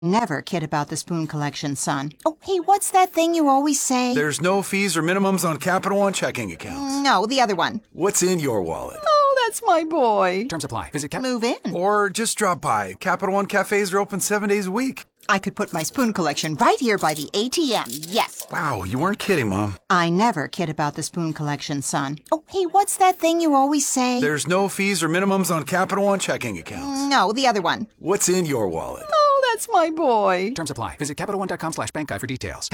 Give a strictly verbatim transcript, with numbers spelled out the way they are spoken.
Never kid about the spoon collection, son. Oh, hey, what's that thing you always say? There's no fees or minimums on Capital One checking accounts. No, the other one. What's in your wallet? Oh, that's my boy. Terms apply. Visit Cap- Move in. Or just drop by. Capital One cafes are open seven days a week. I could put my spoon collection right here by the A T M, yes. Wow, you weren't kidding, Mom. I never kid about the spoon collection, son. Oh, hey, what's that thing you always say? There's no fees or minimums on Capital One checking accounts. No, the other one. What's in your wallet? Oh, that's my boy. Terms apply. Visit CapitalOne.com slash bank guide for details.